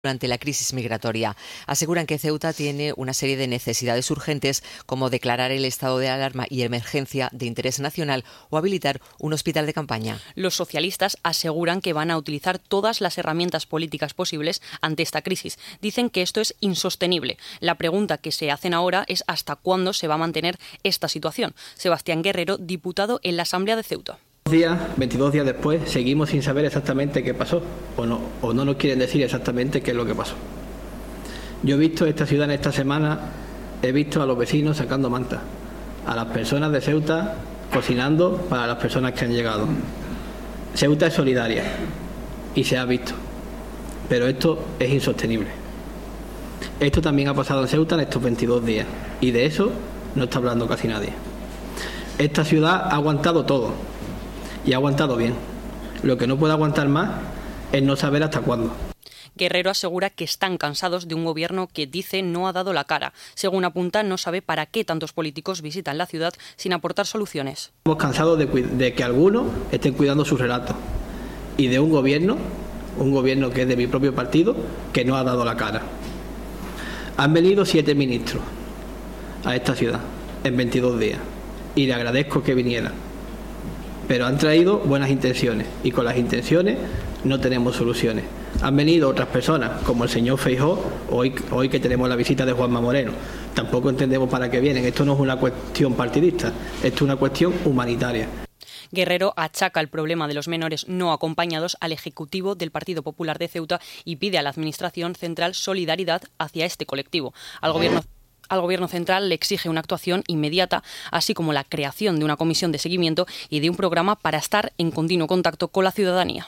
durante la crisis migratoria. Aseguran que Ceuta tiene una serie de necesidades urgentes, como declarar el estado de alarma y emergencia de interés nacional o habilitar un hospital de campaña. Los socialistas aseguran que van a utilizar todas las herramientas políticas posibles ante esta crisis. Dicen que esto es insostenible. La pregunta que se hacen ahora es ¿hasta cuándo se va a mantener esta situación? Sebastián Guerrero, diputado en la Asamblea de Ceuta. 22 días después, seguimos sin saber exactamente qué pasó, o no nos quieren decir exactamente qué es lo que pasó. Yo he visto esta ciudad en esta semana, he visto a los vecinos sacando mantas, a las personas de Ceuta cocinando para las personas que han llegado. Ceuta es solidaria y se ha visto, pero esto es insostenible. Esto también ha pasado en Ceuta en estos 22 días y de eso no está hablando casi nadie. Esta ciudad ha aguantado todo. Y ha aguantado bien. Lo que no puede aguantar más es no saber hasta cuándo. Guerrero asegura que están cansados de un gobierno que dice no ha dado la cara. Según apunta, no sabe para qué tantos políticos visitan la ciudad sin aportar soluciones. Estamos cansados de que algunos estén cuidando sus relatos y de un gobierno que es de mi propio partido, que no ha dado la cara. Han venido 7 ministros a esta ciudad en 22 días y le agradezco que vinieran. Pero han traído buenas intenciones y con las intenciones no tenemos soluciones. Han venido otras personas, como el señor Feijóo, hoy que tenemos la visita de Juanma Moreno. Tampoco entendemos para qué vienen. Esto no es una cuestión partidista, esto es una cuestión humanitaria. Guerrero achaca el problema de los menores no acompañados al Ejecutivo del Partido Popular de Ceuta y pide a la Administración Central solidaridad hacia este colectivo. Al Gobierno central le exige una actuación inmediata, así como la creación de una comisión de seguimiento y de un programa para estar en continuo contacto con la ciudadanía.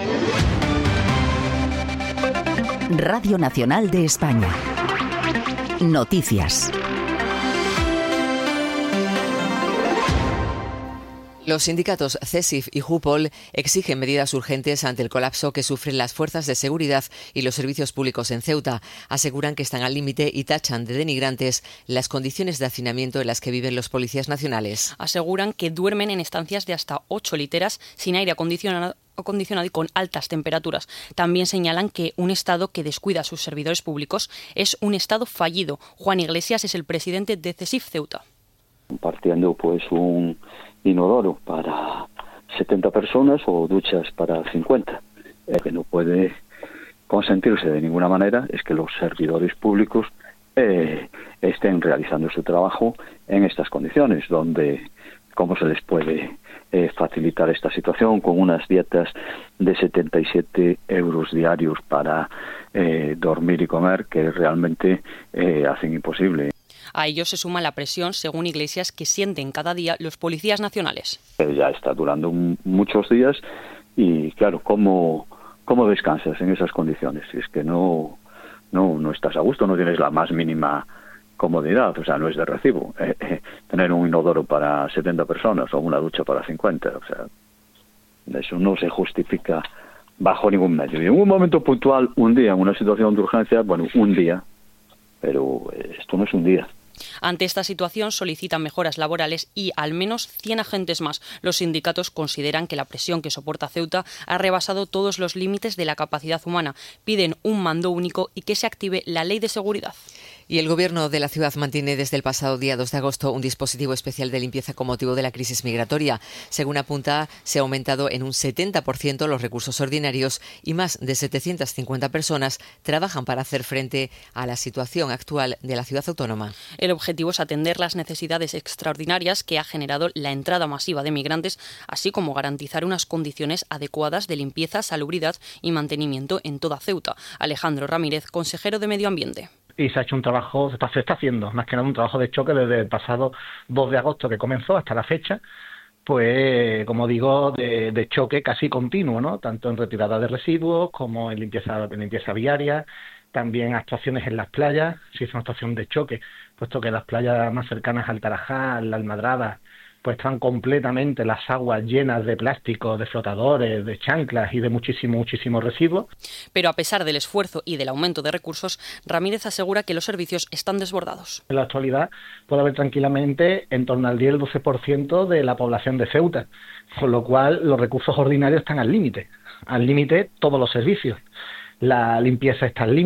Radio Nacional de España. Noticias. Los sindicatos CESIF y JUPOL exigen medidas urgentes ante el colapso que sufren las fuerzas de seguridad y los servicios públicos en Ceuta. Aseguran que están al límite y tachan de denigrantes las condiciones de hacinamiento en las que viven los policías nacionales. Aseguran que duermen en estancias de hasta 8 literas sin aire acondicionado y con altas temperaturas. También señalan que un Estado que descuida a sus servidores públicos es un Estado fallido. Juan Iglesias es el presidente de CESIF Ceuta. Compartiendo un inodoro para 70 personas o duchas para 50. Lo que no puede consentirse de ninguna manera es que los servidores públicos estén realizando su trabajo en estas condiciones, donde cómo se les puede facilitar esta situación con unas dietas de 77 euros diarios para dormir y comer que realmente hacen imposible. A ello se suma la presión, según Iglesias, que sienten cada día los policías nacionales. Ya está durando muchos días y, claro, ¿cómo descansas en esas condiciones? Si es que no estás a gusto, no tienes la más mínima comodidad, o sea, no es de recibo. Tener un inodoro para 70 personas o una ducha para 50, o sea, eso no se justifica bajo ningún medio. Y en un momento puntual, un día, en una situación de urgencia, bueno, un día, pero esto no es un día. Ante esta situación solicitan mejoras laborales y al menos 100 agentes más. Los sindicatos consideran que la presión que soporta Ceuta ha rebasado todos los límites de la capacidad humana. Piden un mando único y que se active la ley de seguridad. Y el Gobierno de la ciudad mantiene desde el pasado día 2 de agosto un dispositivo especial de limpieza con motivo de la crisis migratoria. Según apunta, se ha aumentado en un 70% los recursos ordinarios y más de 750 personas trabajan para hacer frente a la situación actual de la ciudad autónoma. El objetivo es atender las necesidades extraordinarias que ha generado la entrada masiva de migrantes, así como garantizar unas condiciones adecuadas de limpieza, salubridad y mantenimiento en toda Ceuta. Alejandro Ramírez, consejero de Medio Ambiente. Y se ha hecho un trabajo, se está haciendo, más que nada un trabajo de choque desde el pasado 2 de agosto que comenzó hasta la fecha, pues, como digo, de choque casi continuo, ¿no? Tanto en retirada de residuos como en limpieza viaria, también actuaciones en las playas. Se hizo una actuación de choque, puesto que las playas más cercanas al Tarajal, la Almadraba, pues están completamente las aguas llenas de plástico, de flotadores, de chanclas y de muchísimos residuos. Pero a pesar del esfuerzo y del aumento de recursos, Ramírez asegura que los servicios están desbordados. En la actualidad puede haber tranquilamente en torno al 10-12% de la población de Ceuta, con lo cual los recursos ordinarios están al límite todos los servicios. la limpieza está limpia.